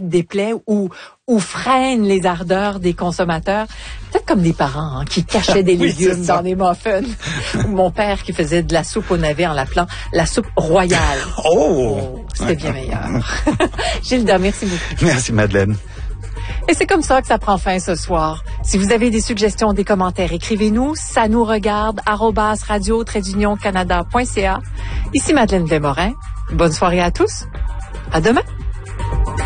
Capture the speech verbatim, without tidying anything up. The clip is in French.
déplaît ou ou freine les ardeurs des consommateurs. Peut-être comme des parents hein, qui cachaient des oui, légumes dans des muffins. Ou mon père qui faisait de la soupe au navet en l'appelant la soupe royale. Oh! Oh c'était bien meilleur. Gilda, merci beaucoup. Merci Madeleine. Et c'est comme ça que ça prend fin ce soir. Si vous avez des suggestions, des commentaires, écrivez-nous. Ça nous regarde, arobase radio trait d'union canada point c a. Ici Madeleine Desmorin. Bonne soirée à tous. À demain.